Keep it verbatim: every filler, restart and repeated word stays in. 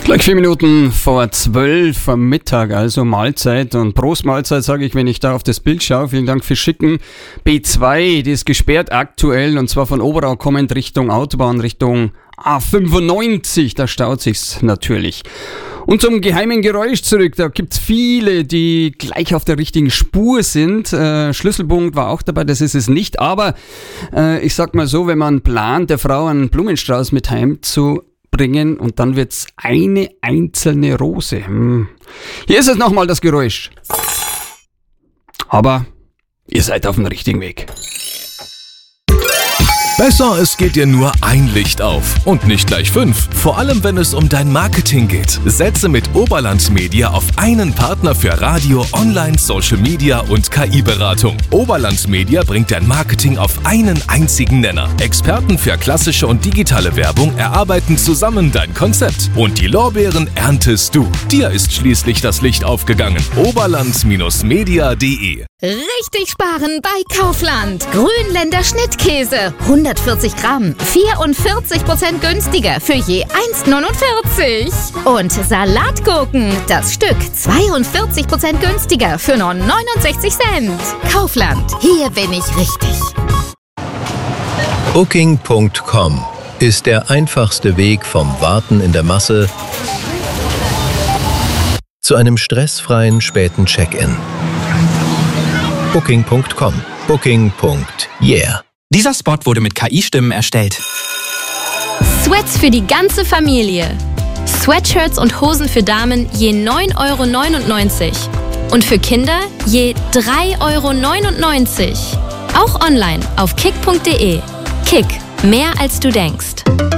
Gleich vier Minuten vor zwölf am Mittag, also Mahlzeit und Prost Mahlzeit, sage ich, wenn ich da auf das Bild schaue. Vielen Dank fürs Schicken. B zwei, die ist gesperrt aktuell und zwar von Oberau kommend Richtung Autobahn, Richtung A fünfundneunzig. Da staut sich's natürlich. Und zum geheimen Geräusch zurück, da gibt's viele, die gleich auf der richtigen Spur sind. Äh, Schlüsselpunkt war auch dabei, das ist es nicht. Aber äh, ich sag mal so, wenn man plant, der Frau einen Blumenstrauß mit heim zu bringen und dann wird's eine einzelne Rose. Hm. Hier ist es nochmal das Geräusch. Aber ihr seid auf dem richtigen Weg. Besser, es geht dir nur ein Licht auf und nicht gleich fünf. Vor allem, wenn es um dein Marketing geht. Setze mit Oberland Media auf einen Partner für Radio, Online, Social Media und K I-Beratung. Oberland Media bringt dein Marketing auf einen einzigen Nenner. Experten für klassische und digitale Werbung erarbeiten zusammen dein Konzept. Und die Lorbeeren erntest du. Dir ist schließlich das Licht aufgegangen. oberland Media punkt de Richtig sparen bei Kaufland. Grünländer Schnittkäse. hundertvierzig Gramm. vierundvierzig Prozent günstiger für je eins neunundvierzig. Und Salatgurken. Das Stück zweiundvierzig Prozent günstiger für nur neunundsechzig Cent. Kaufland. Hier bin ich richtig. Booking Punkt com ist der einfachste Weg vom Warten in der Masse zu einem stressfreien späten Check-in. Booking Punkt com. Booking. Yeah. Dieser Spot wurde mit K I-Stimmen erstellt. Sweats für die ganze Familie. Sweatshirts und Hosen für Damen je neun Euro neunundneunzig. Und für Kinder je drei Euro neunundneunzig. Auch online auf kick Punkt de. Kick, mehr als du denkst.